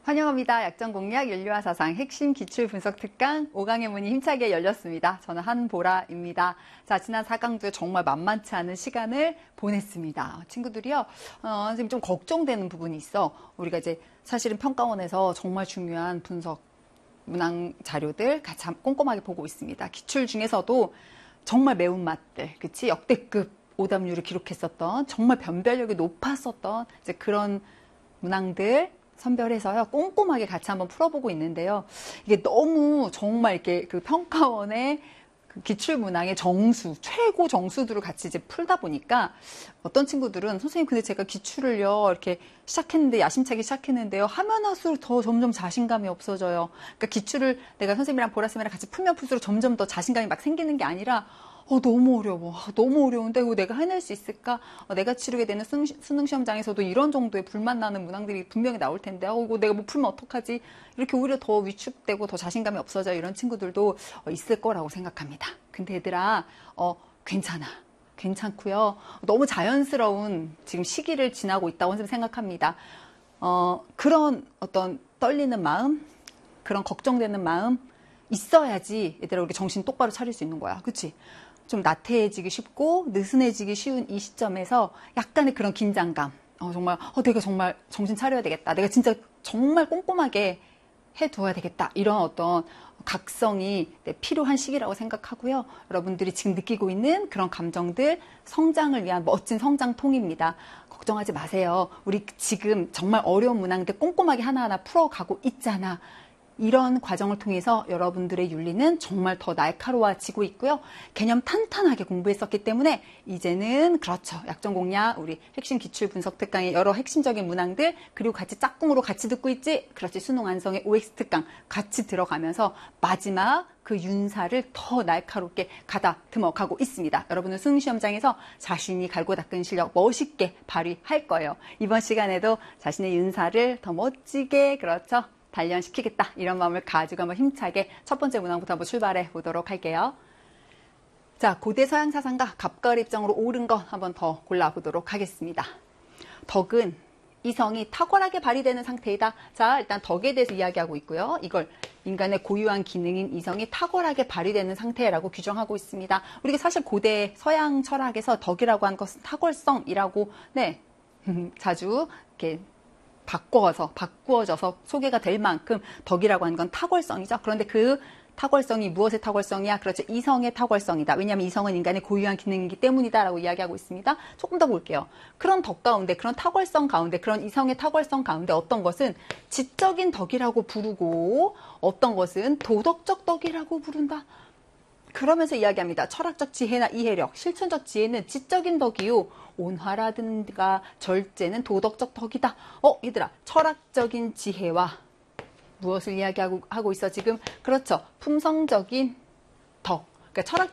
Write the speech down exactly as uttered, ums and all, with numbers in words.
환영합니다. 약정공략 윤리와 사상 핵심 기출 분석 특강 오 강의 문이 힘차게 열렸습니다. 저는 한보라입니다. 자, 지난 사 강도 정말 만만치 않은 시간을 보냈습니다. 친구들이요, 어, 지금 좀 걱정되는 부분이 있어. 우리가 이제 사실은 평가원에서 정말 중요한 분석 문항 자료들 같이 꼼꼼하게 보고 있습니다. 기출 중에서도 정말 매운맛들, 그치? 역대급 오답률을 기록했었던 정말 변별력이 높았었던 이제 그런 문항들 선별해서요, 꼼꼼하게 같이 한번 풀어보고 있는데요. 이게 너무 정말 이렇게 그 평가원의 그 기출문항의 정수, 최고 정수들을 같이 이제 풀다 보니까 어떤 친구들은 선생님, 근데 제가 기출을요, 이렇게 시작했는데, 야심차게 시작했는데요, 하면 할수록 더 점점 자신감이 없어져요. 그러니까 기출을 내가 선생님이랑 보라쌤이랑 같이 풀면 풀수록 점점 더 자신감이 막 생기는 게 아니라 어, 너무 어려워. 너무 어려운데 이거 내가 해낼 수 있을까? 어, 내가 치르게 되는 수능, 수능 시험장에서도 이런 정도의 불만 나는 문항들이 분명히 나올 텐데 어, 이거 내가 못 풀면 어떡하지? 이렇게 오히려 더 위축되고 더 자신감이 없어져 이런 친구들도 어, 있을 거라고 생각합니다. 근데 얘들아, 어, 괜찮아. 괜찮고요. 너무 자연스러운 지금 시기를 지나고 있다고 생각합니다. 어, 그런 어떤 떨리는 마음, 그런 걱정되는 마음 있어야지 얘들아 우리 정신 똑바로 차릴 수 있는 거야. 그치? 좀 나태해지기 쉽고 느슨해지기 쉬운 이 시점에서 약간의 그런 긴장감, 어, 정말 어, 내가 정말 정신 차려야 되겠다, 내가 진짜 정말 꼼꼼하게 해두어야 되겠다, 이런 어떤 각성이 네, 필요한 시기라고 생각하고요. 여러분들이 지금 느끼고 있는 그런 감정들, 성장을 위한 멋진 성장통입니다. 걱정하지 마세요. 우리 지금 정말 어려운 문항들 꼼꼼하게 하나하나 풀어가고 있잖아. 이런 과정을 통해서 여러분들의 윤리는 정말 더 날카로워지고 있고요. 개념 탄탄하게 공부했었기 때문에 이제는 그렇죠. 약정공략, 우리 핵심 기출 분석 특강의 여러 핵심적인 문항들, 그리고 같이 짝꿍으로 같이 듣고 있지? 그렇지. 수능 완성의 오엑스 특강 같이 들어가면서 마지막 그 윤사를 더 날카롭게 가다듬어 가고 있습니다. 여러분은 수능 시험장에서 자신이 갈고 닦은 실력 멋있게 발휘할 거예요. 이번 시간에도 자신의 윤사를 더 멋지게, 그렇죠, 단련시키겠다, 이런 마음을 가지고 한번 힘차게 첫 번째 문항부터 한번 출발해 보도록 할게요. 자, 고대 서양 사상가 갑가을 입장으로 옳은 것 한번 더 골라보도록 하겠습니다. 덕은 이성이 탁월하게 발휘되는 상태이다. 자, 일단 덕에 대해서 이야기하고 있고요. 이걸 인간의 고유한 기능인 이성이 탁월하게 발휘되는 상태라고 규정하고 있습니다. 우리가 사실 고대 서양 철학에서 덕이라고 한 것은 탁월성이라고 네 자주 이렇게 바꿔서, 바꾸어져서 소개가 될 만큼 덕이라고 하는 건 탁월성이죠. 그런데 그 탁월성이 무엇의 탁월성이야? 그렇죠. 이성의 탁월성이다. 왜냐하면 이성은 인간의 고유한 기능이기 때문이다라고 이야기하고 있습니다. 조금 더 볼게요. 그런 덕 가운데, 그런 탁월성 가운데, 그런 이성의 탁월성 가운데 어떤 것은 지적인 덕이라고 부르고 어떤 것은 도덕적 덕이라고 부른다. 그러면서 이야기합니다. 철학적 지혜나 이해력, 실천적 지혜는 지적인 덕이요, 온화라든가 절제는 도덕적 덕이다. 어, 얘들아, 철학적인 지혜와 무엇을 이야기하고 하고 있어 지금? 그렇죠. 품성적인 덕. 그러니까 철학